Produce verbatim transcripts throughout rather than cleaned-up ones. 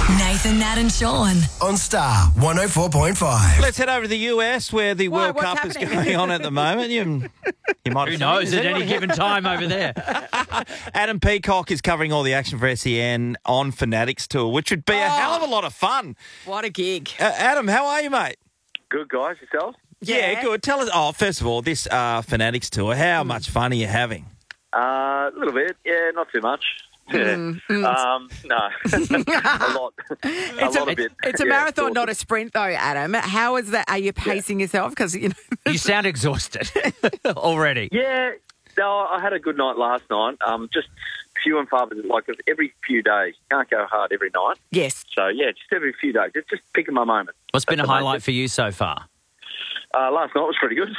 Nathan, Nat and Sean. On Star one oh four point five. Let's head over to the U S where the Why, World what's Cup happening? is going on at the moment. You, you might Who have knows seen it. at any given time over there? Adam Peacock is covering all the action for S E N on Fanatics Tour, which would be a Oh. hell of a lot of fun. What a gig. Uh, Adam, how are you, mate? Good, guys. Yourself? Yeah, Yeah. good. Tell us. Oh, first of all, this uh, Fanatics Tour, how much fun are you having? Uh, a little bit. Yeah, not too much. Mm, um, no, a lot. It's a a, lot of it. it's a Yeah, marathon, awesome. not a sprint, though, Adam. How is that? Are you pacing yourself? Because, you know. You sound exhausted already. Yeah, no, I had a good night last night. Um, just few and far, between, like every few days. You can't go hard every night. Yes. So, yeah, just every few days. Just, just picking my moment. What's been a That's the main highlight for you so far? Uh, last night was pretty good.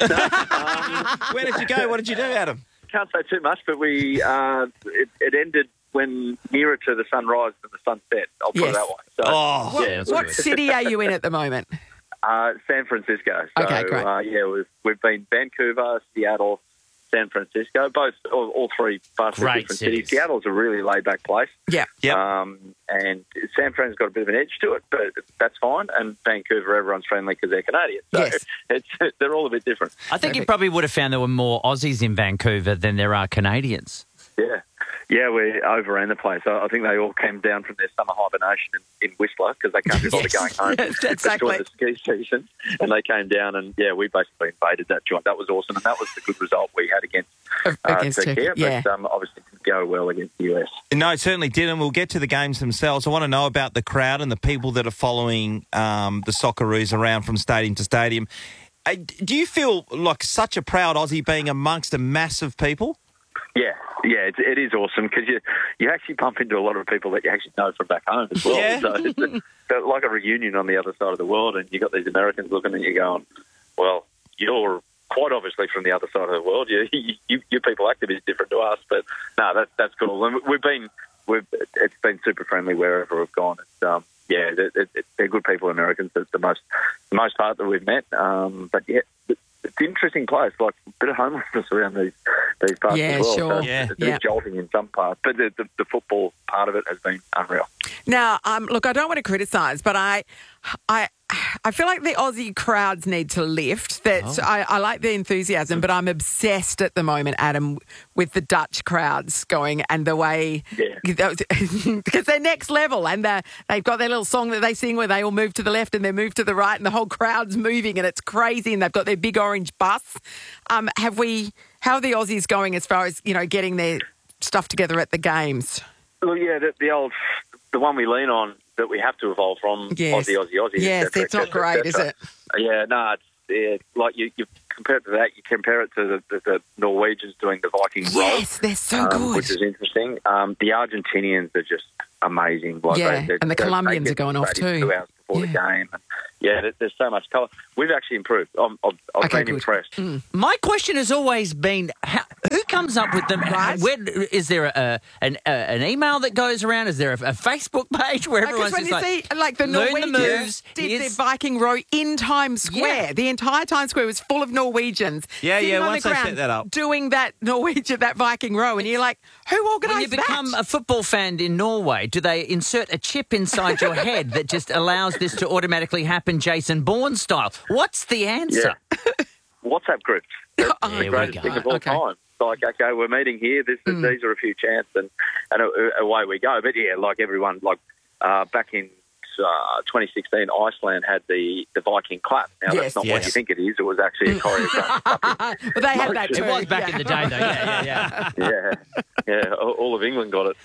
um, Where did you go? What did you do, Adam? can't say too much, but we uh, it, it ended when nearer to the sunrise than the sunset. I'll put Yes. it that way. So, Oh, What, yeah, that's what good. city are you in at the moment? Uh, San Francisco. So, Okay, great. Uh, yeah, we've, we've been Vancouver, Seattle, San Francisco, both all, all three vastly Great different cities. cities. Seattle's a really laid-back place, Yeah. Yep. um, and San Fran's got a bit of an edge to it, but that's fine. And Vancouver, everyone's friendly because they're Canadian. So Yes. it's, they're all a bit different. I think you Perfect. probably would have found there were more Aussies in Vancouver than there are Canadians. Yeah. Yeah, we overran the place. I I think they all came down from their summer hibernation in, in Whistler because they can't be bothered Yes. going home. Yes, Just exactly. during the ski season. And they came down and, yeah, we basically invaded that joint. That was awesome. And that was the good result we had against, uh, Against Turkey. Turkey, yeah. But um, obviously didn't go well against the U S. No, it certainly did, and we'll get to the games themselves. I want to know about the crowd and the people that are following um, the Socceroos around from stadium to stadium. Uh, do you feel like such a proud Aussie being amongst a mass of people? Yeah, yeah, it, it is awesome because you you actually bump into a lot of people that you actually know from back home as well. Yeah. So it's a, so like a reunion on the other side of the world, and you got these Americans looking at you going, "Well, you're quite obviously from the other side of the world. You, you, you people act a bit different to us, but no, that, that's cool. And we've been we've it's been super friendly wherever we've gone. It's, um, yeah, it, it, it, they're good people, Americans. It's the most the most part that we've met. Um, but yeah. It's an interesting place, like a bit of homelessness around these these parts Yeah, as well. sure. So Yeah. it's a Yeah. bit jolting in some parts, but the, the, the football part of it has been unreal. Now, um, look, I don't want to criticise, but I, I, I feel like the Aussie crowds need to lift. That Oh. I, I like the enthusiasm, but I'm obsessed at the moment, Adam, with the Dutch crowds going and the way Yeah. because they're next level, and they're, they've got their little song that they sing where they all move to the left and they move to the right, and the whole crowd's moving, and it's crazy. And they've got their big orange bus. Um, have we? How are the Aussies going as far as you know getting their stuff together at the games? Well, yeah, the, the old, the one we lean on that we have to evolve from, Yes. Aussie, Aussie, Aussie. Yes, et cetera, it's not et cetera, great, et is cetera. it? Yeah, no, it's yeah, like you, you compare it to that, you compare it to the, the, the Norwegians doing the Viking Yes, they're so roll, um, good. which is interesting. Um, the Argentinians are just amazing. Like Yeah, they, they- and the they- they Colombians get are going to off stadium too. Two hours before the Yeah. game. And yeah, there, there's so much colour. We've actually improved. I'm, I've, I've Okay, been good. impressed. My question has always been, how, who comes up with them? Right. Where, is there a, an, a, an email that goes around? Is there a, a Facebook page where Because everyone's when just you like, see, like, the learn the Norwegians moves, did here's- their Viking row in Times Square. Yeah. The entire Times Square was full of Norwegians. Yeah, sitting yeah, on once the they ground set that up. doing that Norwegian, that Viking row, and you're like, who when organised you become that? a football fan in Norway, do they insert a chip inside your head that just allows this to automatically happen Jason Bourne style? What's the answer? WhatsApp groups. That's Oh, the There we greatest go. thing of all Okay. time. It's like, okay, we're meeting here. This, Mm. These are a few chants, and, and a- away we go. But yeah, like everyone, like uh, back in uh, twenty sixteen, Iceland had the, the Viking clap. Now, Yes. that's not what Yes. you think it is. It was actually a choreographed. But they had that It too. It was back yeah. in the day, though. Yeah, yeah, yeah. yeah, yeah. All all of England got it.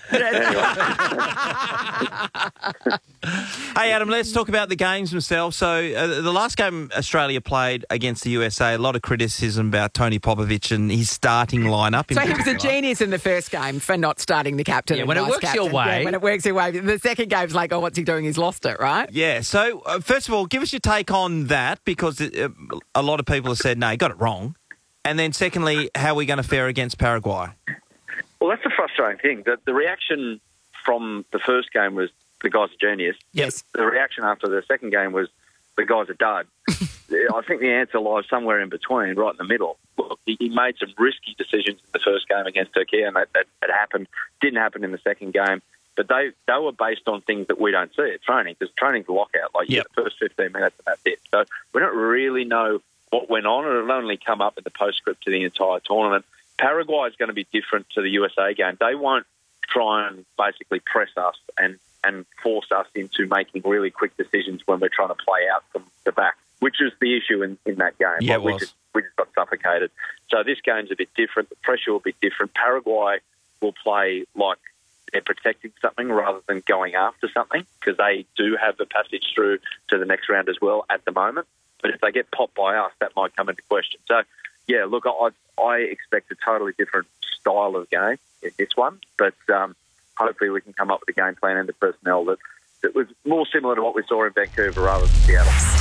Hey, Adam, let's talk about the games themselves. So uh, the last game Australia played against the U S A, a lot of criticism about Tony Popovich and his starting lineup. in So he was a particular. genius in the first game for not starting the captain. Yeah, and when it vice works your captain. way. Yeah, when it works your way. The second game's like, oh, what's he doing? He's lost it, right? Yeah, so uh, first of all, give us your take on that because it, uh, a lot of people have said, no, he got it wrong. And then secondly, how are we going to fare against Paraguay? Well, that's the frustrating thing. The, the reaction from the first game was the guy's a genius. Yes. The reaction after the second game was the guy's a dud. I think the answer lies somewhere in between, right in the middle. Look, he, he made some risky decisions in the first game against Turkey, and that, that, that happened. Didn't happen in the second game. But they, they were based on things that we don't see at training, because training's a lockout. Like, you Yep. get the first fifteen minutes and that's it. So we don't really know what went on. It'll only come up in the postscript to the entire tournament. Paraguay is going to be different to the U S A game. They won't try and basically press us and, and force us into making really quick decisions when we're trying to play out from the back, which is the issue in, in that game. Yeah, Like, it we was. just we just got suffocated. So this game's a bit different. The pressure will be different. Paraguay will play like they're protecting something rather than going after something, because they do have the passage through to the next round as well at the moment. But if they get popped by us, that might come into question. So, yeah, look, I, I expect a totally different style of game in this one, but um, hopefully we can come up with a game plan and the personnel that, that was more similar to what we saw in Vancouver rather than Seattle.